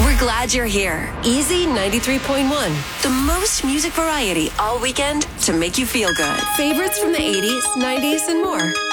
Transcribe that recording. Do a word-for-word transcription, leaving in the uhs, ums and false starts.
We're glad you're here. Easy ninety-three point one. The most music variety all weekend to make you feel good. Favorites from the eighties, nineties, and more.